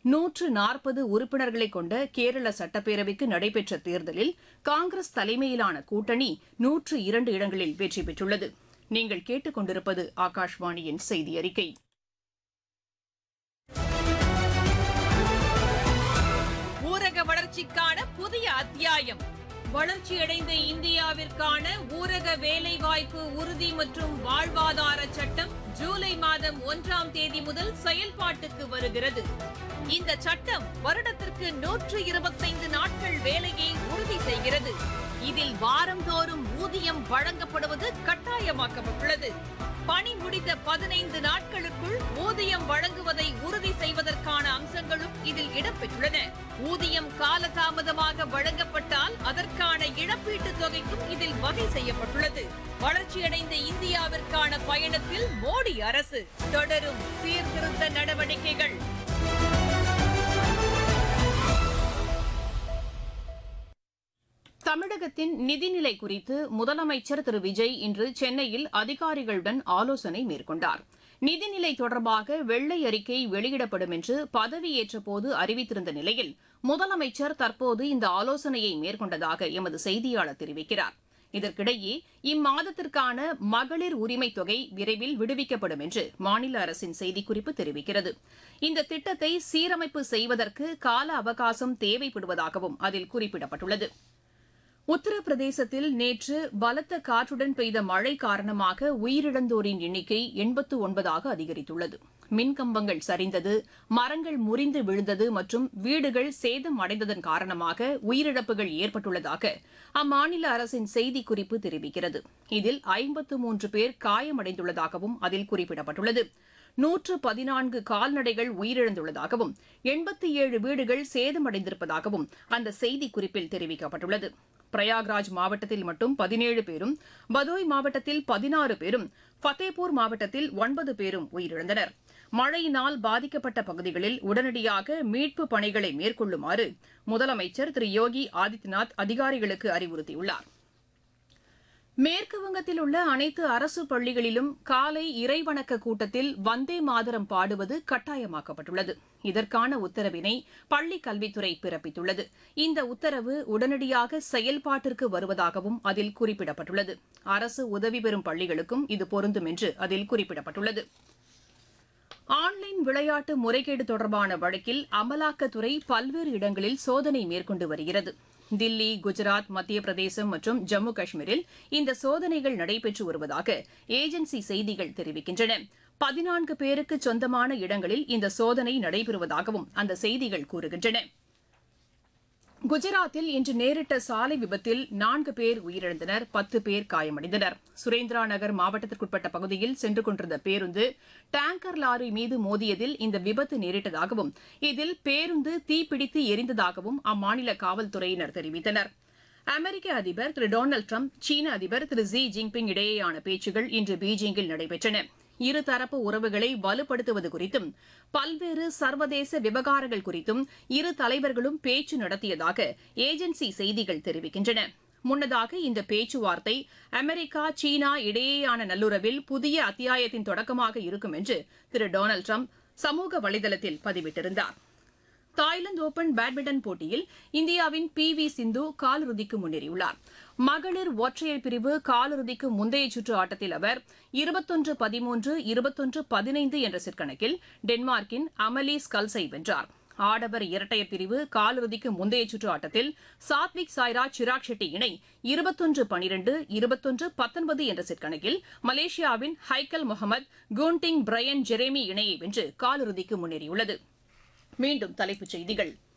140 உறுப்பினர்களை கொண்ட கேரள சட்டப்பேரவைக்கு நடைபெற்ற தேர்தலில் காங்கிரஸ் தலைமையிலான கூட்டணி 102 இடங்களில் வெற்றி பெற்றுள்ளது. நீங்கள் கேட்டுக் கொண்டிருப்பது ஆகாஷ்வாணியின் செய்தி அறிக்கை. ஊரக வளர்ச்சிக்கான புதிய அத்தியாயம். வளர்ச்சியடைந்த இந்தியாவிற்கான ஊரக வேலைவாய்ப்பு உறுதி மற்றும் வாழ்வாதார சட்டம் ஜூலை மாதம் 1ஆம் தேதி முதல் செயல்பாட்டுக்கு வருகிறது. இந்த சட்டம் வருடத்திற்கு 125 நாட்கள் வேலையை உறுதி செய்கிறது. இதில் வாரந்தோறும் ஊதியம் வழங்கப்படுவது கட்டாயமாக்கப்பட்டுள்ளது. பணி முடிந்த 15 நாட்களுக்குள் ஊதியம் வழங்குவதை உறுதி செய்வதற்கான அம்சங்களும் இதில் இடம்பெற்றுள்ளன. ஊதியம் காலதாமதமாக வழங்கப்பட்டால் அதற்கான இழப்பீட்டுத் தொகைக்கும் இதில் வகை செய்யப்பட்டுள்ளது. வளர்ச்சியடைந்த இந்தியாவிற்கான பயணத்தில் மோடி அரசு தொடரும் சீர்திருத்த நடவடிக்கைகள். தமிழகத்தின் நிதிநிலை குறித்து முதலமைச்சர் திரு விஜய் இன்று சென்னையில் அதிகாரிகளுடன் ஆலோசனை மேற்கொண்டார். நிதிநிலை தொடர்பாக வெள்ளை அறிக்கை வெளியிடப்படும் என்று பதவியேற்றபோது அறிவித்திருந்த நிலையில் முதலமைச்சர் தற்போது இந்த ஆலோசனையை மேற்கொண்டதாக எமது செய்தியாளர் தெரிவிக்கிறார். இதற்கிடையே இம்மாதத்திற்கான மகளிர் உரிமைத் தொகை விரைவில் விடுவிக்கப்படும் என்று மாநில அரசின் செய்திக்குறிப்பு தெரிவிக்கிறது. இந்த திட்டத்தை சீரமைப்பு செய்வதற்கு கால அவகாசம் தேவைப்படுவதாகவும் அதில் குறிப்பிடப்பட்டுள்ளது. உத்தரப்பிரதேசத்தில் நேற்று பலத்த காற்றுடன் பெய்த மழை காரணமாக உயிரிழந்தோரின் எண்ணிக்கை 89ஆக அதிகரித்துள்ளது. மின்கம்பங்கள் சரிந்தது, மரங்கள் முறிந்து விழுந்தது மற்றும் வீடுகள் சேதம் அடைந்ததன் காரணமாக உயிரிழப்புகள் ஏற்பட்டுள்ளதாக அம்மாநில அரசின் செய்திக்குறிப்பு தெரிவிக்கிறது. இதில் 53 பேர் காயமடைந்துள்ளதாகவும் அதில் குறிப்பிடப்பட்டுள்ளது. 114 கால்நடைகள் உயிரிழந்துள்ளதாகவும் 87 வீடுகள் சேதமடைந்திருப்பதாகவும் அந்த செய்திக்குறிப்பில் தெரிவிக்கப்பட்டுள்ளது. பிரயாக்ராஜ் மாவட்டத்தில் மட்டும் 17 பேரும், பதோய் மாவட்டத்தில் 16 பேரும், ஃபத்தேபூர் மாவட்டத்தில் 9 பேரும் உயிரிழந்தனர். மழையினால் பாதிக்கப்பட்ட பகுதிகளில் உடனடியாக மீட்புப் பணிகளை மேற்கொள்ளுமாறு முதலமைச்சர் திரு யோகி ஆதித்யநாத் அதிகாரிகளுக்கு அறிவுறுத்தியுள்ளார். மேற்குவங்கத்தில் உள்ள அனைத்து அரசு பள்ளிகளிலும் காலை இறைவணக்க கூட்டத்தில் வந்தே மாதரம் பாடுவது கட்டாயமாக்கப்பட்டுள்ளது. இதற்கான உத்தரவினை பள்ளிக் கல்வித்துறை பிறப்பித்துள்ளது. இந்த உத்தரவு உடனடியாக செயல்பாட்டிற்கு வருவதாகவும் அதில் குறிப்பிடப்பட்டுள்ளது. அரசு உதவி பெறும் பள்ளிகளுக்கும் இது பொருந்தும் என்று அதில் குறிப்பிடப்பட்டுள்ளது. ஆன்லைன் விளையாட்டு முறைகேடு தொடர்பான வழக்கில் அமலாக்கத்துறை பல்வேறு இடங்களில் சோதனை மேற்கொண்டு வருகிறது. தில்லி, குஜராத், மத்திய பிரதேசம் மற்றும் ஜம்மு காஷ்மீரில் இந்த சோதனைகள் நடைபெற்று வருவதாக ஏஜென்சி செய்திகள் தெரிவிக்கின்றன. 14 பேருக்கு சொந்தமான இடங்களில் இந்த சோதனை நடைபெறுவதாகவும் அந்த செய்திகள் கூறுகின்றன. குஜராத்தில் இன்று நேரிட்ட சாலை விபத்தில் 4 பேர் உயிரிழந்தனர், 10 பேர் காயமடைந்தனர். சுரேந்திரா நகர் மாவட்டத்திற்குட்பட்ட பகுதியில் சென்று கொண்டிருந்த பேருந்து டேங்கர் லாரி மீது மோதியதில் இந்த விபத்து நேரிட்டதாகவும் இதில் பேருந்து தீப்பிடித்து எரிந்ததாகவும் அம்மாநில காவல்துறையினர் தெரிவித்தனர். அமெரிக்க அதிபர் திரு டொனால்டு டிரம்ப், சீன அதிபர் திரு ஜி ஜின்பிங் இடையேயான பேச்சுகள் இன்று பீஜிங்கில் நடைபெற்றன. இருதரப்பு உறவுகளை வலுப்படுத்துவது குறித்தும் பல்வேறு சர்வதேச விவகாரங்கள் குறித்தும் இரு தலைவர்களும் பேச்சு நடத்தியதாக ஏஜென்சி செய்திகள் தெரிவிக்கின்றன. முன்னதாக இந்த பேச்சுவார்த்தை அமெரிக்கா, சீனா இடையேயான நல்லுறவில் புதிய அத்தியாயத்தின் தொடக்கமாக இருக்கும் என்று திரு டொனால்டு டிரம்ப் சமூக வலைதளத்தில் பதிவிட்டிருந்தார். தாய்லாந்து ஓபன் பேட்மிண்டன் போட்டியில் இந்தியாவின் பி.வி. சிந்து காலிறுதிக்கு முன்னேறியுள்ளார். மகளிர் ஒற்றையர் பிரிவு காலிறுதிக்கு முந்தைய சுற்று ஆட்டத்தில் அவர் 21-13, 21-15 என்ற செட் கணக்கில் டென்மார்க்கின் அமலி ஸ்கல்ஸை வென்றார். ஆடவர் இரட்டையர் பிரிவு காலிறுதிக்கு முந்தைய சுற்று ஆட்டத்தில் சாத்விக் சாய்ராஜ், சிராக் ஷெட்டி இணை 21-12, 21-19 என்ற செட் கணக்கில் மலேசியாவின் ஹைக்கல் முகமது, குன்டிங் பிரையன் ஜெரேமி இணையை வென்று காலிறுதிக்கு முன்னேறியுள்ளது. மீண்டும் தலைப்புச் செய்திகள்.